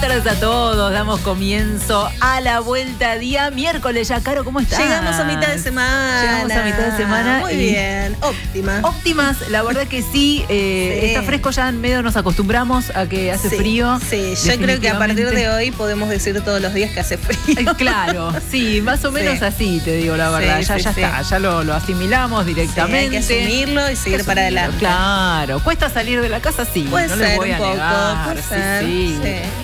tardes a todos. Damos comienzo a la vuelta día miércoles ya. Caro, ¿cómo estás? Llegamos a mitad de semana. Muy bien, óptimas, la verdad que sí. Está fresco ya, en medio nos acostumbramos a que hace frío. Sí, yo creo que a partir de hoy podemos decir todos los días que hace frío. Claro, sí, más o menos así, te digo la verdad. Ya está, ya lo asimilamos directamente. Hay que asumirlo y seguir para adelante. Claro, cuesta salir de la casa, sí. Puede no ser les voy a un poco, negar. Sí.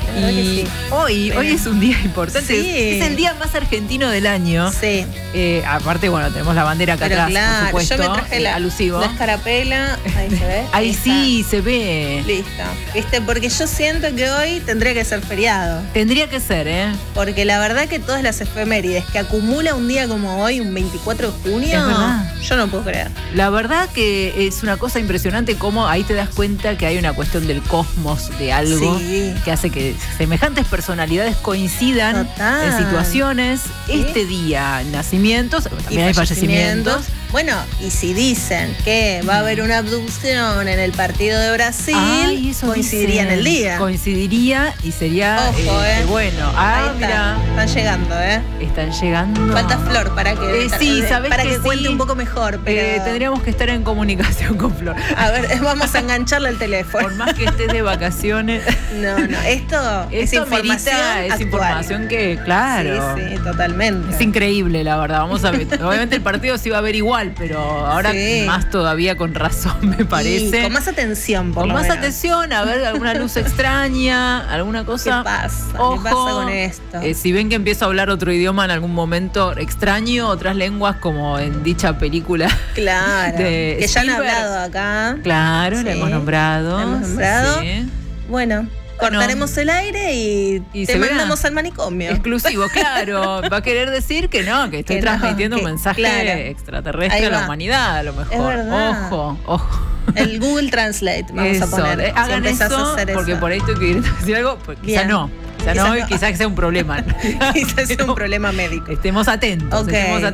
Y hoy es un día importante. Es el día más argentino del año. Sí. Aparte, bueno, tenemos la bandera acá atrás, claro, por supuesto. Yo me traje alusivo. La escarapela. Ahí se ve. Ahí sí, se ve. Listo. Porque yo siento que hoy tendría que ser feriado. Tendría que ser, Porque la verdad que todas las efemérides que acumula un día como hoy, un 24 de junio, es verdad. Yo no puedo creer. La verdad que es una cosa impresionante cómo ahí te das cuenta que hay una cuestión del cosmos, de algo que hace que semejantes personalidades coincidan en situaciones. Este día, nacimientos, también hay fallecimientos. Bueno, y si dicen que va a haber una abducción en el partido de Brasil, coincidiría en el día. Coincidiría y sería bueno. Mira. Están llegando, Están llegando. Falta Flor para que, para que cuente un poco mejor. Pero tendríamos que estar en comunicación con Flor. A ver, vamos a engancharle el teléfono. Por más que estés de vacaciones. No, esto es información actual. Es información que, claro. Sí, totalmente. Es increíble, la verdad. Vamos a ver. Obviamente el partido se iba a ver igual, pero ahora más todavía con razón, me parece. Y con más atención, por lo menos. Con más atención, a ver alguna luz extraña, alguna cosa. ¿Qué pasa? Ojo, ¿Qué pasa con esto? Si ven que empiezo a hablar otro idioma en algún momento extraño, otras lenguas como en dicha película. Claro. Que ya han hablado acá. Claro, la hemos nombrado. Sí. Bueno. Cortaremos el aire y te mandamos al manicomio. Exclusivo, claro. Va a querer decir que no, que estoy transmitiendo un mensaje extraterrestre a la humanidad, a lo mejor. Es verdad. Ojo. El Google Translate vamos a poner. Hagan eso, porque por ahí estoy queriendo decir algo, pues quizás no. Y quizás sea un problema. Quizás sea un problema médico. Estemos atentos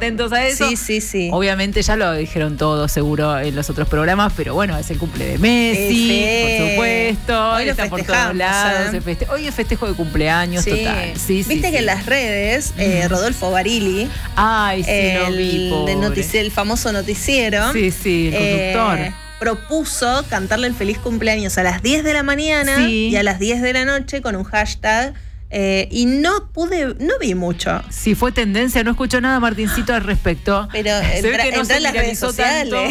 a eso. Sí. Obviamente ya lo dijeron todos seguro en los otros programas, pero bueno, es el cumple de Messi, por supuesto. Hoy está por todos lados. Hoy es festejo de cumpleaños total. Viste que en las redes, Rodolfo Barili, lo vi, el famoso noticiero. Sí, el conductor. Propuso cantarle el feliz cumpleaños a las 10 de la mañana y a las 10 de la noche con un hashtag. Y no vi mucho. Si fue tendencia, no escucho nada, Martincito, al respecto. Pero entra en las redes sociales.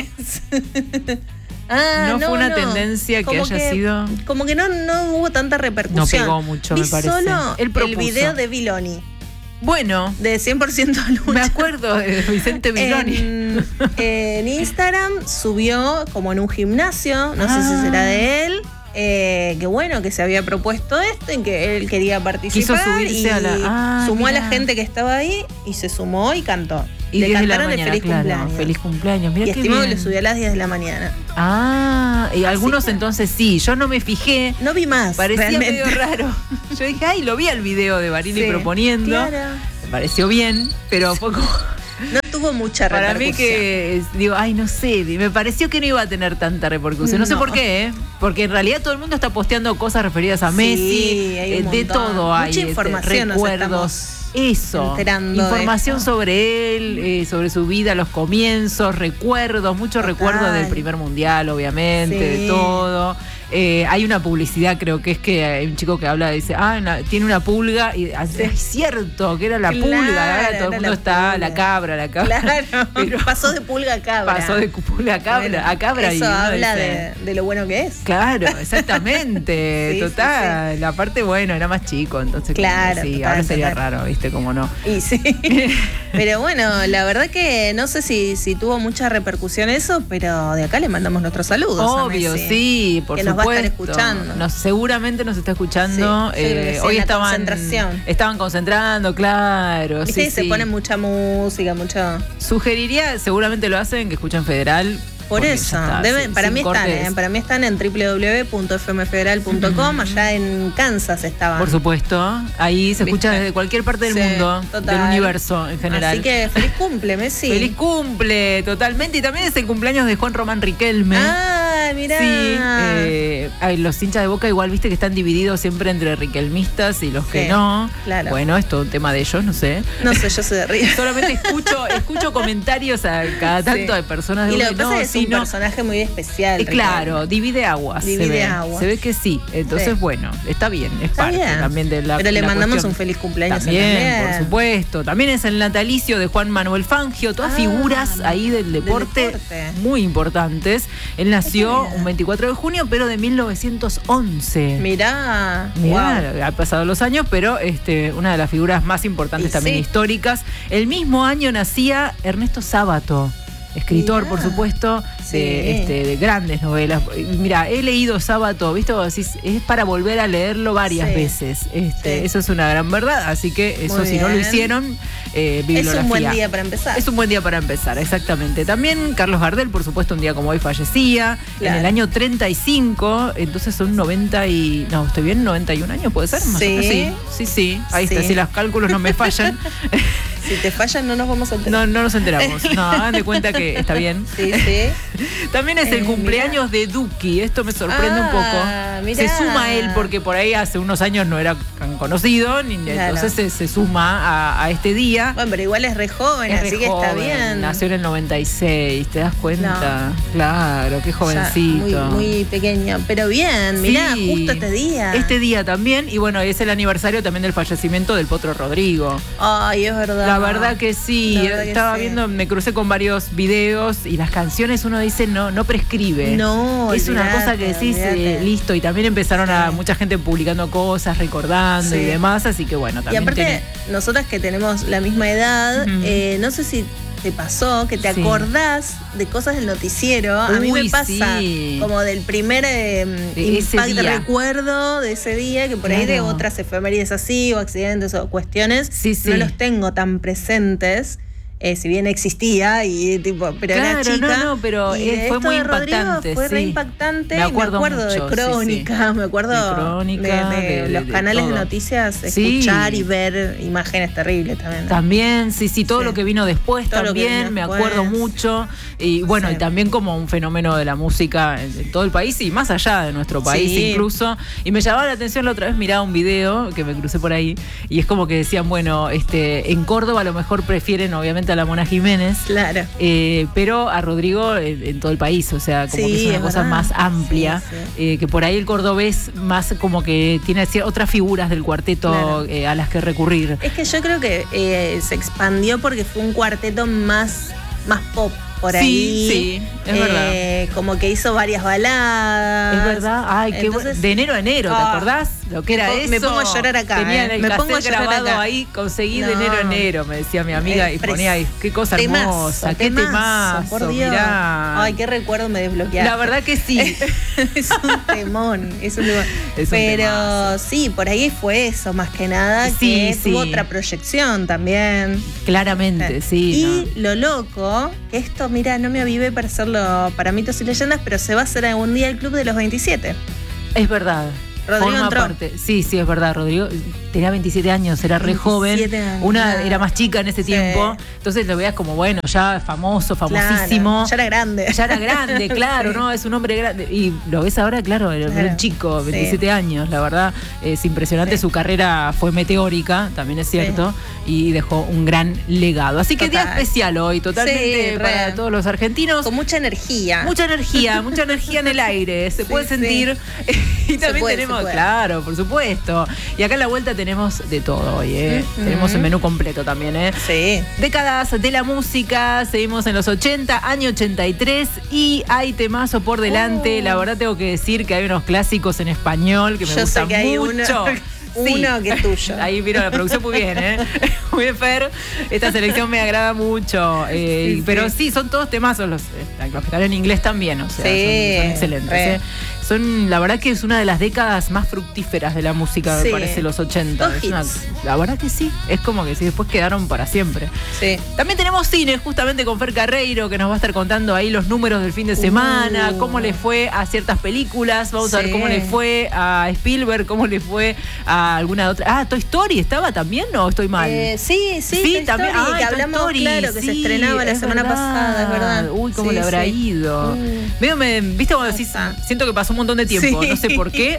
No fue una tendencia que haya sido. Como que no hubo tanta repercusión. No pegó mucho, me parece. Solo el video de Viloni. Bueno, de 100% lucha. Me acuerdo de Vicente Viloni. En Instagram subió como en un gimnasio, no sé si será de él, que se había propuesto esto, en que él quería participar. Quiso subirse sumó a la gente que estaba ahí y se sumó y cantó. Y le cantaron mañana, el cumpleaños. Feliz cumpleaños. Mirá, y estimó que lo subió a las 10 de la mañana. Y algunos entonces sí. Yo no me fijé. No vi más. Parecía medio raro. Yo dije, lo vi al video de Barili proponiendo. Claro. Me pareció bien, pero fue como. No tuvo mucha repercusión. Para mí que, no sé, me pareció que no iba a tener tanta repercusión. No sé por qué, porque en realidad todo el mundo está posteando cosas referidas a Messi. Hay un de todo hay. Mucha información, recuerdos. Enterando información sobre él, sobre su vida, los comienzos, recuerdos, muchos recuerdos del primer mundial, obviamente, de todo. Hay una publicidad, creo que es que hay un chico que habla, dice, tiene una pulga, y es cierto que era la pulga, ahora todo el mundo está la cabra. Claro, pero pasó de pulga a cabra. Pasó de pulga a cabra. Eso habla de lo bueno que es. Claro, exactamente, total. La parte, era más chico, entonces claro, ahora sería raro, ¿viste? Como no. Y sí. Pero bueno, la verdad que no sé si tuvo mucha repercusión eso, pero de acá le mandamos nuestros saludos. Obvio, sí, por supuesto. Va a estar escuchando. Seguramente nos está escuchando. Hoy estaban concentrando, claro. Viste que se pone mucha música, Sugeriría, seguramente lo hacen, que escuchen Federal. Por eso, para mí están en www.fmfederal.com, allá en Kansas estaban. Por supuesto, ahí se escucha desde cualquier parte del mundo, del universo en general. Así que feliz cumple, Messi. Feliz cumple, totalmente. Y también es el cumpleaños de Juan Román Riquelme. mirá. Sí, los hinchas de Boca igual, viste que están divididos siempre entre riquelmistas y los que no. Claro. Bueno, es todo un tema de ellos, no sé. No sé, yo soy de River. Solamente escucho comentarios a cada tanto de personas de y Boca. lo que pasa es que es un personaje muy especial. Claro, divide aguas. Se ve que sí. Entonces, bueno, está bien, es parte también de la. Pero le mandamos cuestión. Un feliz cumpleaños también, por supuesto. También es el natalicio de Juan Manuel Fangio, todas figuras ahí del deporte muy importantes. Él nació un 24 de junio, pero de 1911. Mirá, wow. Han pasado los años, pero una de las figuras más importantes también históricas. El mismo año nacía Ernesto Sábato, escritor, por supuesto, de grandes novelas. Mira, he leído Sábato, ¿viste? Es para volver a leerlo varias veces. Eso es una gran verdad, así que eso si no lo hicieron, bibliografía. Es un buen día para empezar. Es un buen día para empezar, exactamente. También Carlos Gardel, por supuesto, un día como hoy fallecía. En el año 35, entonces son 90 y... No, ¿estoy bien? ¿91 años puede ser? Sí. Ahí está, si los cálculos no me fallan. Si te fallan, no nos vamos a enterar. No nos enteramos. No, hagan de cuenta que está bien. Sí. También es el cumpleaños de Duki. Esto me sorprende un poco. Mirá. Se suma él porque por ahí hace unos años no era tan conocido. Entonces se suma a este día. Bueno, pero igual es re joven, así que está bien. Nació en el 96, ¿te das cuenta? No. Claro, qué jovencito. Muy pequeño. Pero bien, mirá, justo este día. Este día también. Y bueno, es el aniversario también del fallecimiento del Potro Rodrigo. Ay, es verdad. La verdad que sí, estaba viendo, me crucé con varios videos y las canciones uno dice no prescribe. No, es una cosa que decís, listo, y también empezaron a mucha gente publicando cosas, recordando y demás, así que bueno, también. Y aparte, nosotras que tenemos la misma edad, no sé si te pasó que te acordás de cosas del noticiero. A mí me pasa como del primer impacto, recuerdo de ese día, que por ahí de otras efemérides así, o accidentes o cuestiones, no los tengo tan presentes. Si bien existía pero era chica. pero fue muy impactante. Fue re impactante. Me acuerdo mucho, de Crónica, me acuerdo de los canales de noticias, escuchar y ver imágenes terribles también. También, todo lo que vino después también, me acuerdo mucho. Y bueno, y también como un fenómeno de la música en todo el país y más allá de nuestro país incluso. Y me llamaba la atención la otra vez, miraba un video que me crucé por ahí y es como que decían, bueno, en Córdoba a lo mejor prefieren obviamente a la Mona Jiménez, pero a Rodrigo en todo el país, o sea, como que es una cosa más amplia, que por ahí el cordobés más como que tiene otras figuras del cuarteto a las que recurrir. Es que yo creo que se expandió porque fue un cuarteto más pop. Por ahí. Sí, es verdad. Como que hizo varias baladas. Es verdad. Ay, qué bueno. De enero a enero, ¿te acordás? Lo que era eso. Me pongo a llorar acá. Tenía el cassette grabado ahí, conseguí de enero a enero, me decía mi amiga, y ponía ahí, qué cosa hermosa, qué temazo, por Dios. Mirá. Ay, qué recuerdo me desbloqueaste. La verdad que sí. Es un temón, pero sí, por ahí fue eso, más que nada, que tuvo otra proyección también. Claramente, Y lo loco, que esto, mira, no me avivé para hacerlo para mitos y leyendas, pero se va a hacer algún día el Club de los 27. Es verdad. Rodrigo entró. Sí, es verdad, Rodrigo tenía 27 años, era re joven. Años, una era más chica en ese tiempo, entonces lo veías como, bueno, ya famosísimo. Claro, ya era grande, claro, ¿no? Es un hombre grande. Y lo ves ahora, claro, era un chico, 27 años, la verdad, es impresionante. Su carrera fue meteórica, también es cierto, y dejó un gran legado. Así que día especial hoy, totalmente para todos los argentinos. Con mucha energía. Mucha energía en el aire, se puede sentir. Y también tenemos, claro, por supuesto. Y acá en la vuelta tenemos de todo hoy, Tenemos el menú completo también, Sí. Décadas de la música, seguimos en los 80, año 83, y hay temazo por delante. La verdad tengo que decir que hay unos clásicos en español que me gustan mucho. Uno que es tuyo. Ahí vino la producción muy bien, Muy bien, Fer. Esta selección me agrada mucho. Pero sí, son todos temazos los que están en inglés también, o sea, son excelentes. la verdad que es una de las décadas más fructíferas de la música, me parece, los 80. La verdad que sí, es como que sí, después quedaron para siempre. Sí. También tenemos cine, justamente con Fer Carreiro, que nos va a estar contando ahí los números del fin de semana, cómo le fue a ciertas películas, vamos a ver cómo le fue a Spielberg, cómo le fue a alguna otra. Toy Story, ¿estaba también o estoy mal? Sí, también. Que hablamos, Story, claro, que se estrenaba la semana pasada, es verdad. Uy, cómo le habrá ido. ¿Viste cuando decís, siento que pasó un montón de tiempo, no sé por qué,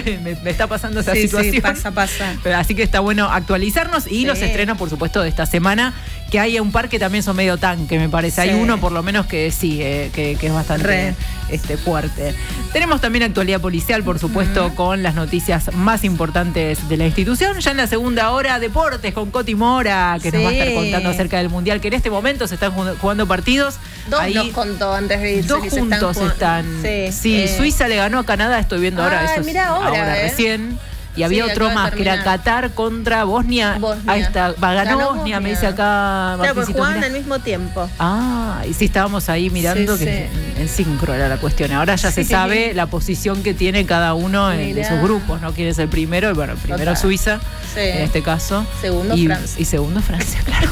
me está pasando esa situación. Pasa. Así que está bueno actualizarnos y los estrenos, por supuesto, de esta semana, que hay un par que también son medio tanque, me parece. Hay uno por lo menos que sí, que es bastante fuerte. Tenemos también actualidad policial, por supuesto, con las noticias más importantes de la institución. Ya en la segunda hora, deportes con Coti Mora, que nos va a estar contando acerca del Mundial, que en este momento se están jugando partidos. Dos nos contó antes de irse. Dos juntos están. Suiza le ganó a Canadá, estoy viendo ahora eso. Mira ahora recién. Y había otro más, que era Qatar contra Bosnia. Ahí está, ganó Bosnia, me dice acá. Claro, pues jugaban al mismo tiempo. Y sí, estábamos ahí mirando que en sincro era la cuestión. Ahora ya se sabe la posición que tiene cada uno de sus grupos, ¿no? ¿Quién es el primero? Bueno, el primero Suiza, en este caso. Segundo Francia. Y segundo Francia, claro.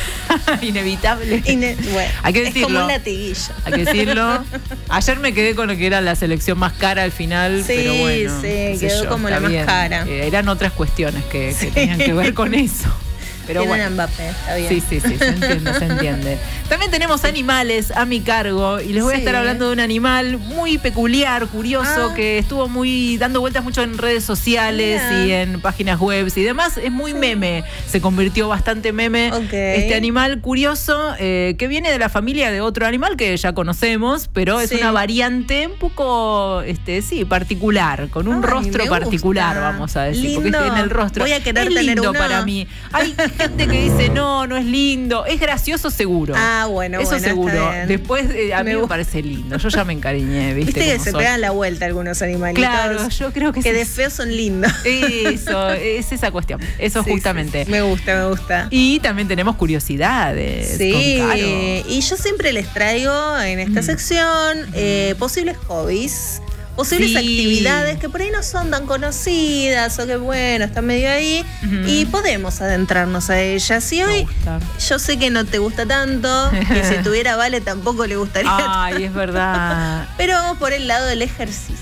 Inevitable. Bueno, hay que decirlo. Es como un latiguillo. Hay que decirlo. Ayer me quedé con lo que era la selección más cara al final, pero bueno. Sí, quedó como la más cara. Eran otras cuestiones que tenían que ver con eso. Pero bueno, Mbappé, está bien. Sí, se entiende. También tenemos animales a mi cargo y les voy a estar hablando de un animal muy peculiar, curioso, que estuvo muy dando vueltas mucho en redes sociales y en páginas web y demás. Es muy meme, se convirtió bastante meme este animal curioso que viene de la familia de otro animal que ya conocemos, pero es una variante un poco, particular, con un rostro particular, vamos a decir, lindo. Porque tiene el rostro. Voy a querer tener lindo uno para mí. Hay gente que dice, no es lindo. Es gracioso seguro. Bueno. Eso seguro. Después, a mí me parece lindo. Yo ya me encariñé, ¿viste? Viste que se pegan la vuelta algunos animalitos. Claro, yo creo que de feos son lindos. Eso, es esa cuestión. Eso justamente. Sí. Me gusta. Y también tenemos curiosidades. Sí, con Caro. Y yo siempre les traigo en esta sección posibles hobbies. Posibles actividades que por ahí no son tan conocidas o que están medio ahí y podemos adentrarnos a ellas. Y hoy yo sé que no te gusta tanto, que si tuviera Vale tampoco le gustaría tanto. Es verdad. Pero vamos por el lado del ejercicio.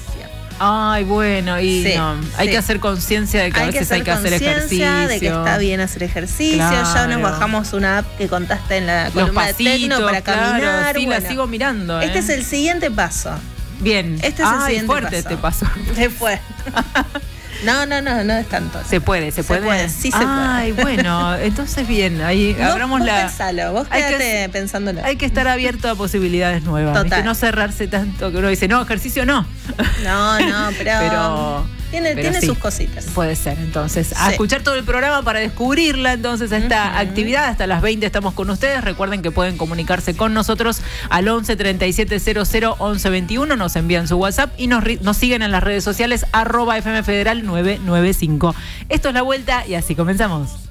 Hay que hacer conciencia de que a veces hay que hacer ejercicio. De que está bien hacer ejercicio. Ya nos bajamos una app que contaste en la columna de Tecno para caminar. Sí, la sigo mirando. Este es el siguiente paso. Bien. Este es el siguiente fuerte paso. Después. No es tanto. Se puede. Sí, se puede. Bueno, entonces bien, ahí abramos vos pensalo, vos quédate pensándolo. Hay que estar abierto a posibilidades nuevas. Total. ¿Viste? No cerrarse tanto que uno dice, ejercicio no. No, pero tiene sus cositas. Puede ser, entonces. A escuchar todo el programa para descubrirla, entonces, esta actividad. Hasta las 20 estamos con ustedes. Recuerden que pueden comunicarse con nosotros al 11 37 00 11 21. Nos envían su WhatsApp y nos siguen en las redes sociales @FMFederal 995. Esto es La Vuelta y así comenzamos.